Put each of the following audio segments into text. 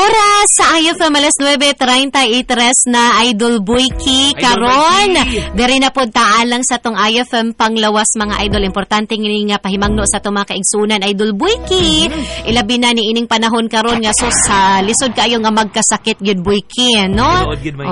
Oras sa IFM alas 9:33 na Idol Boyki karon. Diri na pud taan lang sa tong IFM panglawas mga idol. Importante ngini nga pahimangno sa tong mga kaigsunan Idol Boyki. Ilabi na ni ining panahon karon nga so sa lisod kaayo nga magkasakit gyud Boyki, no?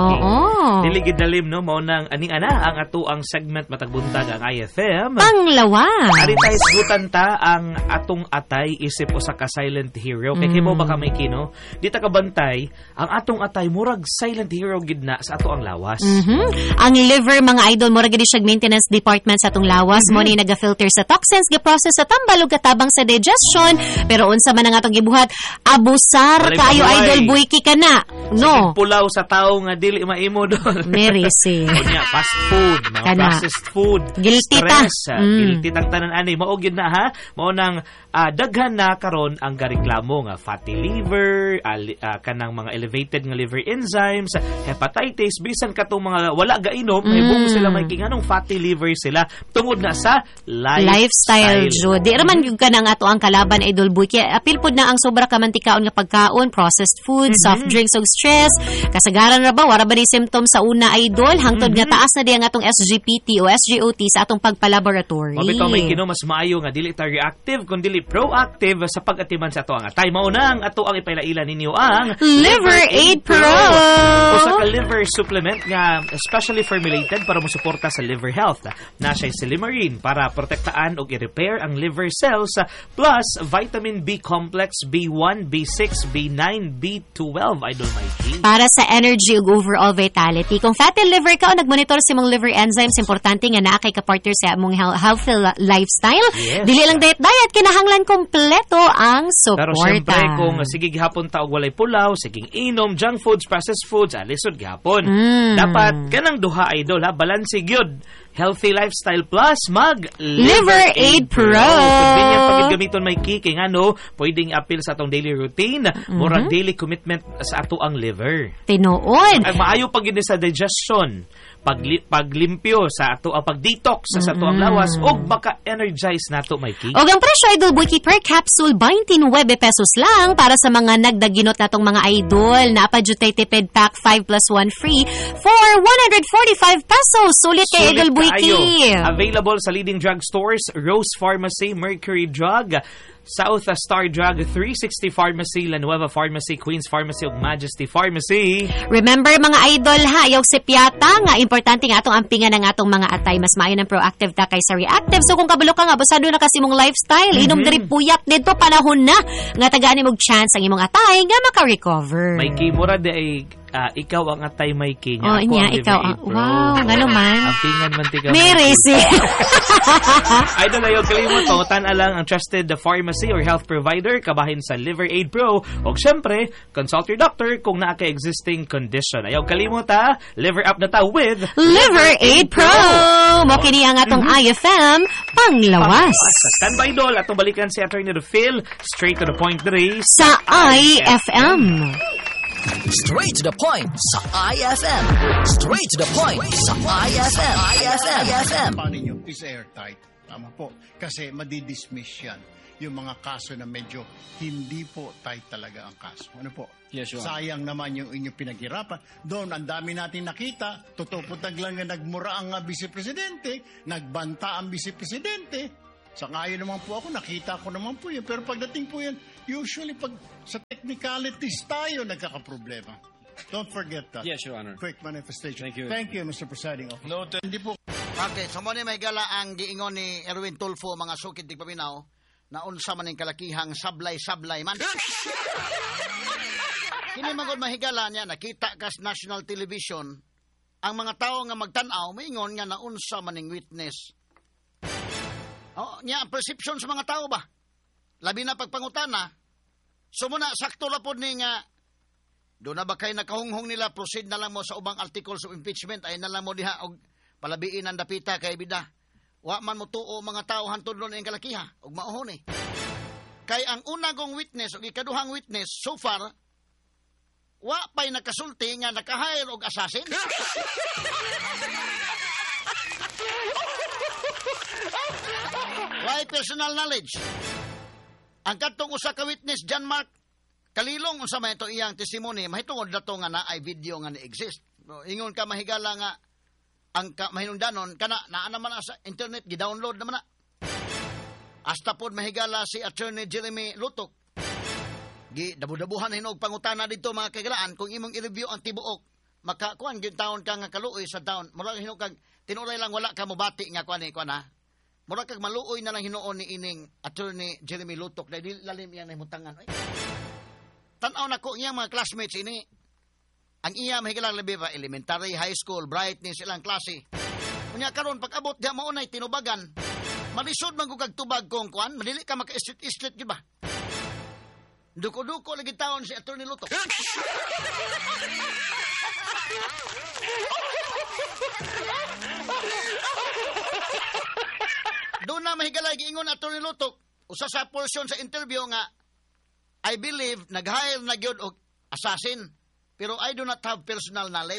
Dili gid dalim no mao nang aning ana ang ato ang segment matag buntag ang IFM. Panglawas. Ari tayo isgutan ta ang atong atay isip usa ka silent hero. Kay mo baka may kino di ta kabantay, ang atong atay murag silent hero gid na sa ato ang lawas. Ang liver mga idol murag gid siya maintenance department sa atong lawas mo ni naga-filter sa toxins, ga-process sa tambal ug katabang sa digestion. Pero unsa man ang atong gibuhat, abusar kaayo Idol Boyki kana. No. Sige, pulaw sa tao nga dili maimo doon. Merisi. Unya fast food, mga processed food. Guilty stress, guilty tang tanan ani mao gid na ha. Mao nang daghan na karon ang gareklamo nga fatty liver, kanang mga elevated nga liver enzymes, hepatitis, bisan katong mga wala gainom, mahibong sila may kinganong fatty liver sila tungod na sa lifestyle. Di raman yung kanang ato ang kalaban Idol Boyki. Apil pod na ang sobra ka mantikaon nga pagkaon, processed food, soft drinks ug stress. Kasagaran ra ba wala ba ni symptoms sa una Idol hangtod nga taas na di ang atong SGPT o SGOT sa atong pagpalaboratory. Mabitaw may kino mas maayo nga dili ta reactive kun dili proactive sa pag-atiman sa ato ang atay. Mao na ang ato ang ipailaila ninyo ang Liver Aid Pro. Usa ka liver supplement nga specially formulated para mosuporta sa liver health. Na siya Silimarin para protektaan ug i-repair ang liver cells plus vitamin B complex, B1, B6, B9, B12 Idol Mikey. Para sa energy ug overall vitality. Kung fatty liver ka o nagmonitor sa imong liver enzymes, importante nga naa kay ka-partner sa imong healthy lifestyle. Yes. Dili lang diet kinahanglan kompleto ang suporta. Pero syempre kung sige gihapon ta og walay pulaw, siging inom junk foods, processed foods, lisod gihapon. Dapat kanang duha Idol ha, balanse gyud. Healthy lifestyle plus Liver Aid Pro. Convenient pagigamiton may kiki nga no, pwedeng appeal sa atong daily routine, murag daily commitment sa ato ang liver. Tinuod. Ang maayo pag sa digestion, paglimpyo sa ato ang pag-detox sa ato ang lawas ug maka-energize nato may kiki. Og ang presyo Idol Boyki per capsule 29 pesos lang para sa mga nagdaginot natong mga idol. Napadjutay tipid pack 5 plus 1 free for 145 pesos. Sulit kay Idol Boyki. Available sa leading drug stores, Rose Pharmacy, Mercury Drug, South Star Drug, 360 Pharmacy, La Nueva Pharmacy, Queen's Pharmacy ug Majesty Pharmacy. Remember mga idol ha, ayaw sipyata nga importante nga atong ampingan ng atong mga atay. Mas maayo ng proactive ta kaysa reactive. So kung kabalo ka nga basado na kasi mong lifestyle, inom diri puyat dito panahon na nga tagaan imong chance ang imong atay nga maka-recover. May kimura de ay ikaw ang atay may kinya. Ikaw ang wow, ngano man. Ang pingan man tika. Merisi. Idol ayo kalimot pangutan alang ang trusted pharmacy or health provider kabahin sa Liver Aid Pro ug syempre consult your doctor kung naa ka existing condition. Ayaw kalimot liver up na ta with Liver Aid Pro. Mo kini ang atong IFM panglawas. Standby Idol atong balikan si Attorney Phil straight to the point diri sa IFM. Straight to the point sa IFM. Straight to the point sa IFM. IFM. Paano nyo? Is airtight. Tama po. Kasi madidismiss yan. Yung mga kaso na medyo hindi po tight talaga ang kaso. Ano po? Yes, sure. Sayang naman yung inyong pinaghirapan. Doon, ang dami natin nakita. Totoo po lang nga nagmura ang vice-presidente. Nagbanta ang vice-presidente. Sa ngayon naman po ako, nakita ko naman po yun. Pero pagdating po yan, usually pag sa technicalities tayo nagkakaproblema. Don't forget that. Yes, Your Honor. Quick manifestation. Thank you. Thank you, Mr. Presiding Officer. Noted. Hindi po. Okay, so muna may gala ang giingon ni Erwin Tulfo, mga sukid di paminaw, na unsa man ang kalakihang sablay-sablay man. Kini magod mahigala niya, nakita kas national television, ang mga tao nga magtanaw, maingon nga na unsa man ang witness. Niya, ang perception sa mga tao ba? Labi na pagpangutana. So muna, sakto la po ni nga, doon na ba kayo nakahunghong nila, proceed na lang mo sa ubang articles of impeachment, ay na lang mo diha, og palabiin ang dapita kay bida. Wa man mo tuo mga tao hantod doon ang kalakiha, og mauhon eh. Kay ang unagong witness, og ikaduhang witness, so far, wa pa'y nakasulti nga nakahire og assassin. Why personal knowledge? Ang katong usa ka witness, John Mark, kalilong unsa may ito iyang testimony, mahitungod na to nga na ay video nga ni-exist. No, ingon ka mahigala nga, ang mahinungdanon, kana naa naman na sa internet, gidownload naman na. Hasta pod mahigala si Attorney Jeremy Lutok. Dabu-dabuhan na hinog pangutana dito mga kagalaan, kung imong i-review ang tibuok, makakuan gyud taon ka nga kaluoy sa taon. Mura hinog kag tinuray lang wala ka mobati nga kuan na. Mura kag maluoy na lang hinuon ni ining Attorney Jeremy Lutok dahil lalim iya na himutangan. Tan-aw na ko iyang mga classmates ini. Ang iya mahigala labi pa elementary, high school, brightness silang klase. Kunya karon pag abot diha mao nay tinubagan. Malisod man ko kag tubag kong kuan, madili ka maka-islit gyud ba? Duko-duko lagi taon si Attorney Lutok. Doon na mahigala giingon Attorney Lutok, usa sa portion sa interview nga I believe nag-hire na gyud og assassin, pero I do not have personal knowledge.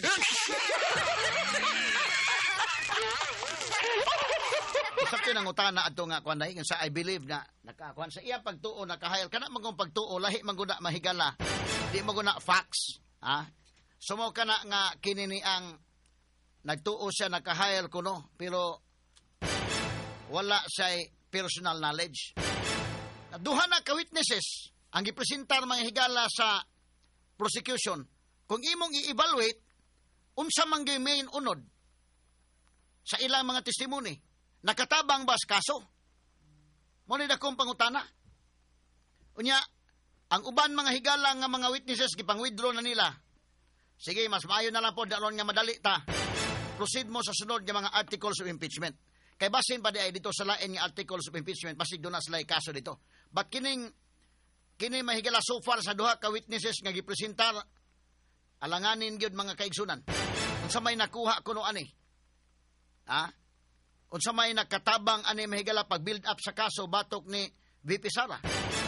Sakto nang utana adto nga kuan dai sa I believe na nakakuan sa iya pagtuo nakahayal kana magong pagtuo lahi maguna mahigala di maguna facts ha sumo kana nga kini ni ang nagtuo siya nakahayal kuno pero wala siya personal knowledge. Duha na ka witnesses ang gipresentar mga higala sa prosecution. Kung imong i-evaluate unsa man gyud main unod sa ilang mga testimony, nakatabang ba sa kaso? Mo ni dakong pangutana. Unya, ang uban mga higala nga mga witnesses gipang-withdraw na nila. Sige, mas maayo na lang po daron nga madali ta. Proceed mo sa sunod nga mga articles of impeachment. Kay basin pa di ay dito sa lain nga articles of impeachment, basig doon na sila kaso dito. But kini mahigala so far sa duha ka witnesses nga gipresentar, alanganin gyud mga kaigsunan. Unsa may nakuha kuno ani? Ha? Unsa may nakatabang ani mahigala pag build up sa kaso batok ni VP Sara?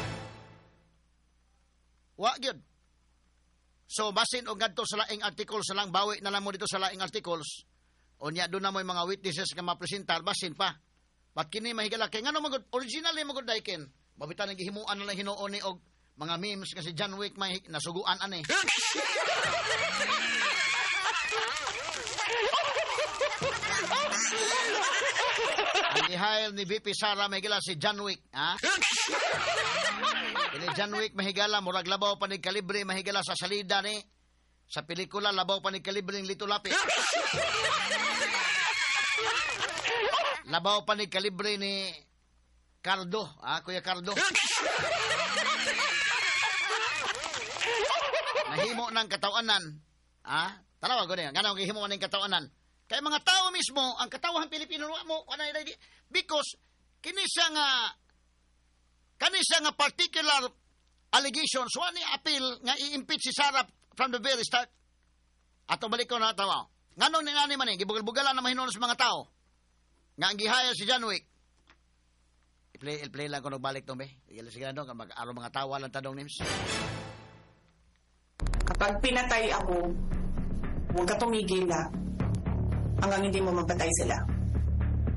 Wa gyud. So basin og ngadto sa laing articles sa lang bawi na lang mo dito sa laing articles. Unya doon na mo mga witnesses nga mapresentar basin pa. Ba't kini mahigala kay ngano magud originally magud daiken. Mabitan nang gihimuan na lang hinuon ni og mga memes kasi John Wick may nasuguan ani. Ang ihayal ni VP Sara mahigala si John Wick, ha? Ini John Wick mahigala murag labaw pa ni kalibre mahigala sa salida ni sa pelikula labaw pa ni kalibre ng Lito Lapid. Labaw pa ni kalibre ni Cardo, Kuya Cardo. Nahimo ng katawanan, Tanawa ko niya, ganang himo ng katawanan. Kaya mga tao mismo, ang katawhan Pilipino mo, because kanisa nga particular allegations, wani appeal nga i-impeach si Sara from the very start. Ato balik ko na tawa. Nganong ni man gibugal-bugalan na mahinon sa mga tao. Nga ang gihaya si John Wick. I-play lang ko nagbalik to, be. Sige na doon, mag-aro mga tawa lang tanong names. Kapag pinatay ako, huwag ka tumigil hanggang hindi mo mapatay sila.